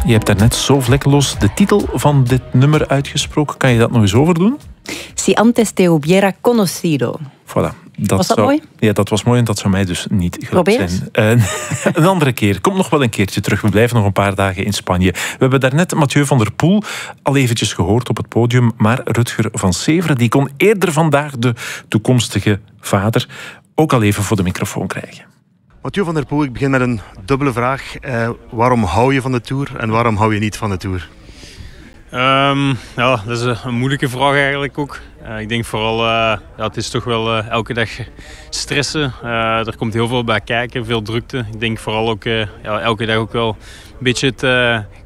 Je hebt daarnet zo vlekkeloos de titel van dit nummer uitgesproken. Kan je dat nog eens overdoen? Si antes te hubiera conocido. Voilà. Was dat mooi? Ja, dat was mooi en dat zou mij dus niet gelukt Probeer zijn. Een andere keer. Kom nog wel een keertje terug. We blijven nog een paar dagen in Spanje. We hebben daarnet Mathieu van der Poel al eventjes gehoord op het podium. Maar Rutger van Severen die kon eerder vandaag de toekomstige vader ook al even voor de microfoon krijgen. Mathieu van der Poel, ik begin met een dubbele vraag. Waarom hou je van de Tour en waarom hou je niet van de Tour? Ja, dat is een moeilijke vraag eigenlijk ook. Ik denk vooral, het is toch wel elke dag stressen. Er komt heel veel bij kijken, veel drukte. Ik denk vooral ook elke dag ook wel een beetje het